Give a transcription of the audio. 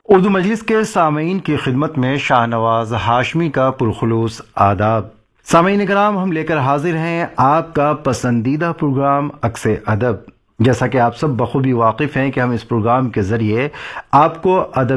उर्दू मजलिस के सामीन की खिदमत में शाहनवाज हाशमी का पुरखुलूस आदाब। सामीन कराम, हम लेकर हाजिर हैं आपका पसंदीदा प्रोग्राम अक्से अदब। जैसा कि आप सब बखूबी वाकिफ़ हैं कि हम इस प्रोग्राम के ज़रिए आपको अदब